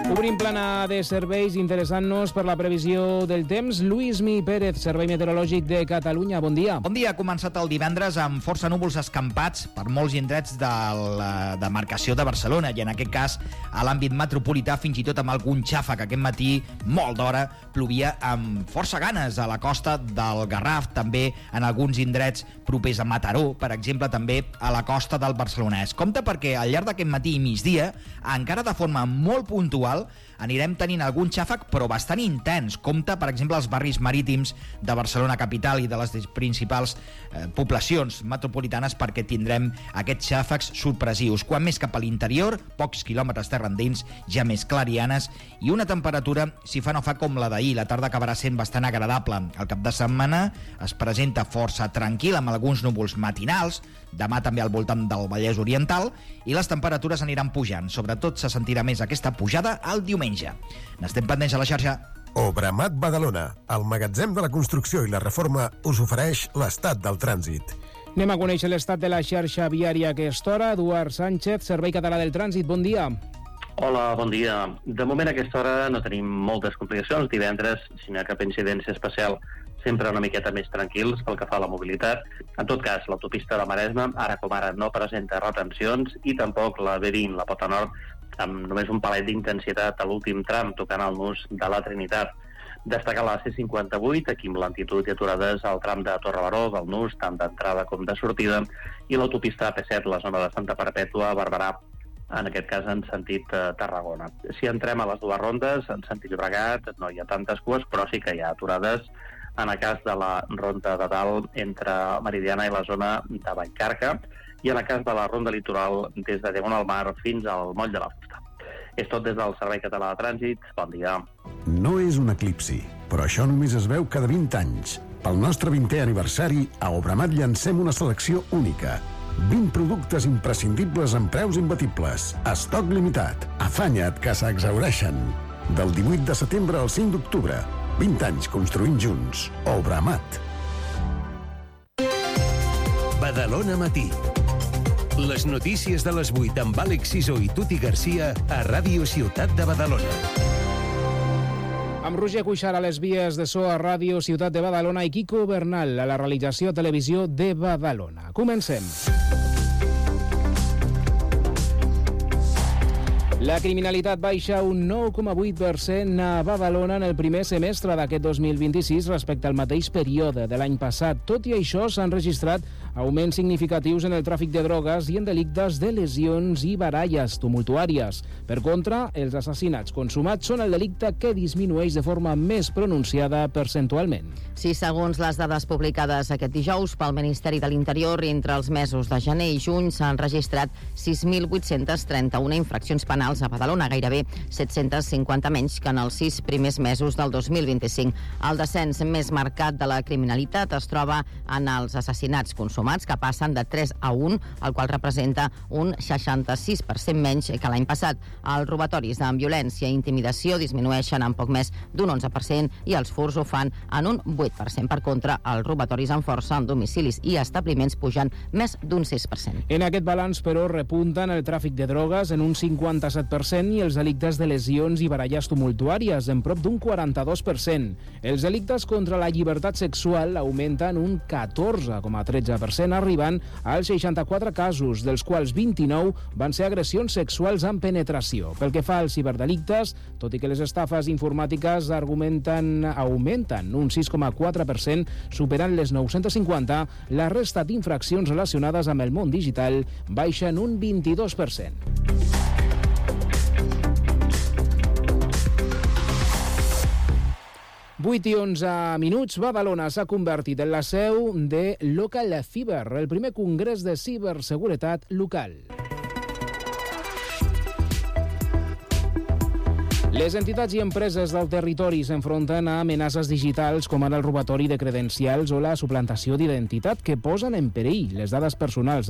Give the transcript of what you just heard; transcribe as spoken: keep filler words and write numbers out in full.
Obrim plana de serveis interessant-nos per la previsió del temps. Lluís Mi Pérez, Servei Meteorològic de Catalunya. Bon dia. Bon dia. Ha començat el divendres amb força núvols escampats per molts indrets de la demarcació de Barcelona i en aquest cas a l'àmbit metropolità, fins i tot amb algun xàfec. Aquest matí, molt d'hora, plovia amb força ganes a la costa del Garraf, també en alguns indrets propers a Mataró, per exemple, també a la costa del Barcelonès. Compte perquè al llarg d'aquest matí i migdia, encara de forma molt puntual, anirem tenint algun xàfec, però bastant intens. Compte, per exemple, als barris marítims de Barcelona capital i de les principals eh, poblacions metropolitanes, perquè tindrem aquests xàfecs sorpresius. Quan més cap a l'interior, pocs quilòmetres terra endins, ja més clarianes, i una temperatura, si fa no fa, com la d'ahir. La tarda acabarà sent bastant agradable. El cap de setmana es presenta força tranquil, amb alguns núvols matinals, demà també al voltant del Vallès Oriental, i les temperatures aniran pujant. Sobretot se sentirà més aquesta pujada al diumenge. N'estem pendents a la xarxa. Obramat Badalona, el magatzem de la construcció i la reforma, us ofereix l'estat del trànsit. Anem a conèixer l'estat de la xarxa viària a aquesta hora. Eduard Sánchez, Servei Català del Trànsit, bon dia. Hola, bon dia. De moment a aquesta hora no tenim moltes complicacions. Divendres, si no hi ha cap incidència especial, sempre una miqueta més tranquils pel que fa a la mobilitat. En tot cas, l'autopista de Maresme, ara com ara, no presenta retencions i tampoc la B vint, la Pota Nord, amb només un palet d'intensitat a l'últim tram, tocant el nus de la Trinitat. Destacar la C cinquanta-vuit, aquí amb lentitud i aturades al tram de Torrebaró, del nus, tant d'entrada com de sortida, i l'autopista A P set, la zona de Santa Perpètua, Barberà, en aquest cas en sentit eh, Tarragona. Si entrem a les dues rondes, en sentit Llobregat, no hi ha tantes cues, però sí que hi ha aturades en el cas de la ronda de dalt entre Meridiana i la zona de Vallcarca, i en el cas de la ronda litoral des de Diagonal Mar fins al Moll de la Fusta. És tot des del Servei Català de Trànsit. Bon dia. No és un eclipsi, però això només es veu cada vint anys. Pel nostre vintè aniversari, a Obramat llancem una selecció única. vint productes imprescindibles amb preus imbatibles. Estoc limitat. Afanya't, que s'exhaureixen. Del divuit de setembre al cinc d'octubre. vint anys construint junts. Obramat. Badalona Matí. Les notícies de les vuit amb Àlex Sisó i Tuti Garcia a Ràdio Ciutat de Badalona. Amb Roger Cuixart a les vies de so a Ràdio Ciutat de Badalona i Quico Bernal a la realització televisió de Badalona. Comencem. La criminalitat baixa un nou coma vuit per cent a Badalona en el primer semestre d'aquest dos mil vint-i-sis respecte al mateix període de l'any passat. Tot i això, s'han registrat augments significatius en el tràfic de drogues i en delictes de lesions i baralles tumultuàries. Per contra, els assassinats consumats són el delicte que disminueix de forma més pronunciada percentualment. Sí, segons les dades publicades aquest dijous pel Ministeri de l'Interior, entre els mesos de gener i juny s'han registrat sis mil vuit-cents trenta-una infraccions penals a Badalona, gairebé set-cents cinquanta menys que en els sis primers mesos del dos mil vint-i-cinc. El descens més marcat de la criminalitat es troba en els assassinats consumats, que passen de tres a un, el qual representa un seixanta-sis per cent menys que l'any passat. Els robatoris amb violència i intimidació disminueixen en poc més d'un onze per cent i els furts ho fan en un vuit per cent. Per contra, els robatoris amb força en domicilis i establiments pugen més d'un sis per cent. En aquest balanç, però, repunten el tràfic de drogues en un cinquanta-set per cent i els delictes de lesions i baralles tumultuàries en prop d'un quaranta-dos per cent. Els delictes contra la llibertat sexual augmenten un catorze coma tretze per cent, arribant als seixanta-quatre casos, dels quals vint-i-nou van ser agressions sexuals amb penetració. Pel que fa als ciberdelictes, tot i que les estafes informàtiques argumenten augmenten un sis coma quatre per cent, superant les nou-cents cinquanta, la resta d'infraccions relacionades amb el món digital baixen un vint-i-dos per cent. vuit i onze minuts, Badalona s'ha convertit en la seu de Local Cyber, el primer congrés de ciberseguretat local. Les entitats i empreses del territori s'enfronten a amenaces digitals com ara el robatori de credencials o la suplantació d'identitat que posen en perill les dades personals